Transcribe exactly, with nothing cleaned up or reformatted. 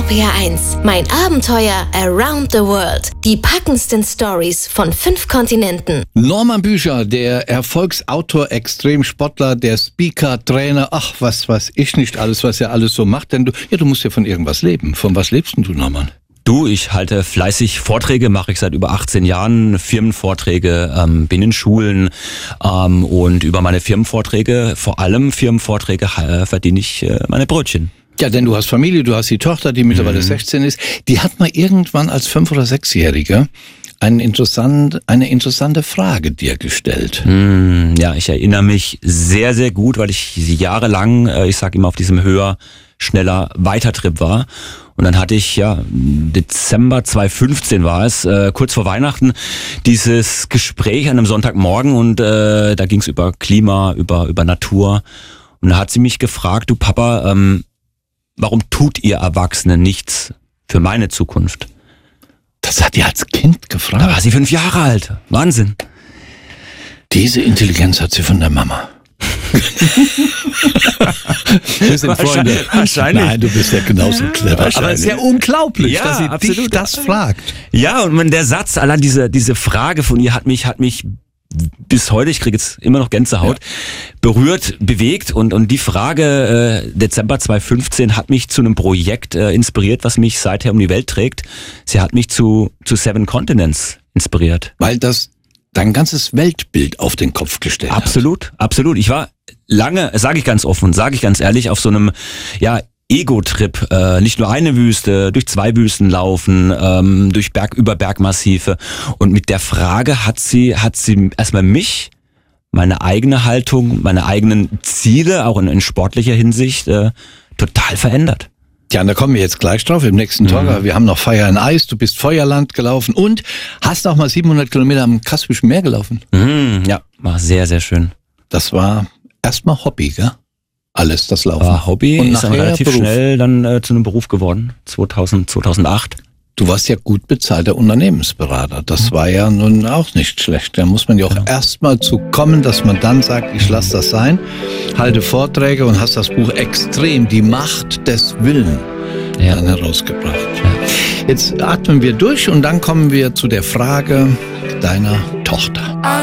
R P R eins. Mein Abenteuer around the world. Die packendsten Stories von fünf Kontinenten. Norman Bücher, der Erfolgsautor, Extremsportler, der Speaker, Trainer, ach, was weiß ich nicht alles, was er alles so macht. Denn du, ja, du musst ja von irgendwas leben. Von was lebst denn du, Norman? Du, ich halte fleißig Vorträge, mache ich seit über achtzehn Jahren, Firmenvorträge, ähm, bin in Schulen ähm, und über meine Firmenvorträge, vor allem Firmenvorträge, äh, verdiene ich äh, meine Brötchen. Ja, denn du hast Familie, du hast die Tochter, die mittlerweile mhm. sechzehn ist. Die hat mal irgendwann als fünf- oder sechsjähriger eine interessante, eine interessante Frage dir gestellt. Mm, ja, ich erinnere mich sehr, sehr gut, weil ich jahrelang, äh, ich sage immer, auf diesem höher, schneller, weiter Trip war. Und dann hatte ich, ja, Dezember zweitausendfünfzehn war es, äh, kurz vor Weihnachten, dieses Gespräch an einem Sonntagmorgen und äh, da ging es über Klima, über über Natur. Und da hat sie mich gefragt, du Papa, ähm, warum tut ihr Erwachsene nichts für meine Zukunft? Das hat die als Kind gefragt? Da war sie fünf Jahre alt. Wahnsinn. Diese Intelligenz hat sie von der Mama. Wir sind Freunde. Wahrscheinlich. Nein, du bist ja genauso clever. Aber es ist ja unglaublich, ja, dass sie absolut. dich das fragt. Ja, und man, der Satz, allein diese diese Frage von ihr hat mich hat mich bis heute, ich kriege jetzt immer noch Gänsehaut, ja. berührt, bewegt und und die Frage äh, Dezember zweitausendfünfzehn hat mich zu einem Projekt äh, inspiriert, was mich seither um die Welt trägt. Sie hat mich zu zu Seven Continents inspiriert. Weil das dein ganzes Weltbild auf den Kopf gestellt hat. Absolut, absolut. Ich war lange, sage ich ganz offen, sage ich ganz ehrlich, auf so einem ja Ego-Trip, äh, nicht nur eine Wüste, durch zwei Wüsten laufen, ähm, durch Berg über Bergmassive. Und mit der Frage hat sie, hat sie erstmal mich, meine eigene Haltung, meine eigenen Ziele, auch in, in sportlicher Hinsicht, äh, total verändert. Ja, und da kommen wir jetzt gleich drauf im nächsten Talk. Mhm. Wir haben noch Fire and Ice, du bist Feuerland gelaufen und hast auch mal siebenhundert Kilometer am Kaspischen Meer gelaufen. Mhm, ja, war sehr, sehr schön. Das war erstmal Hobby, gell? Alles, das Laufen. War Hobby, und ist dann relativ Beruf. schnell dann äh, zu einem Beruf geworden, zweitausend, zweitausendacht. Du warst ja gut bezahlter Unternehmensberater. Das war ja nun auch nicht schlecht. Da muss man ja auch genau. erstmal zu kommen, dass man dann sagt, ich lasse das sein, halte Vorträge und hast das Buch Extrem, die Macht des Willens ja. dann herausgebracht. Ja. Jetzt atmen wir durch und dann kommen wir zu der Frage deiner Tochter.